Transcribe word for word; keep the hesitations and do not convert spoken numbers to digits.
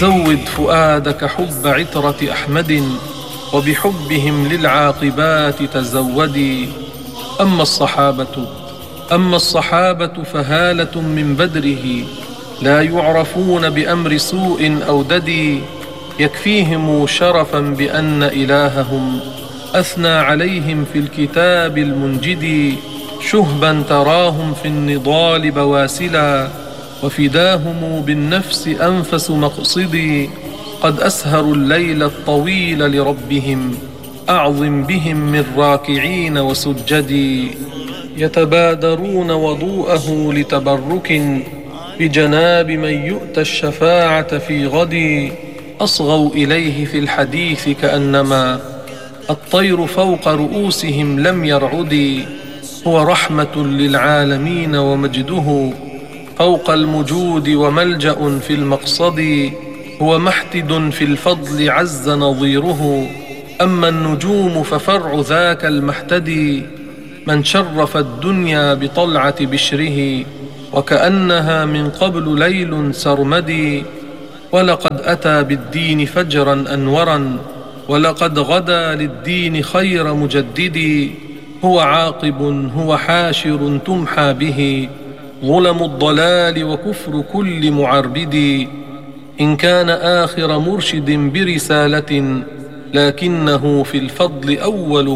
زود فؤادك حب عترة أحمد، وبحبهم للعاقبات تزودي. أما الصحابة أما الصحابة فهالة من بدره، لا يعرفون بأمر سوء أو ددي. يكفيهم شرفا بأن إلههم أثنى عليهم في الكتاب المنجد. شهبا تراهم في النضال بواسلا، وفداهم بالنفس أنفس مقصدي. قد أسهروا الليل الطويل لربهم، أعظم بهم من راكعين وسجدي. يتبادرون وضوءه لتبرك بجناب من يؤتى الشفاعة في غد. أصغوا إليه في الحديث كأنما الطير فوق رؤوسهم لم يرعد. هو رحمة للعالمين ومجده فوق المجود، وملجأ في المقصد. هو محتد في الفضل عز نظيره، أما النجوم ففرع ذاك المحتدي. من شرف الدنيا بطلعة بشره، وكأنها من قبل ليل سرمدي. ولقد أتى بالدين فجرا أنورا، ولقد غدا للدين خير مجدد. هو عاقب هو حاشر تمحى به ظلم الضلال وكفر كل معربد. إن كان آخر مرشد برسالة، لكنه في الفضل أول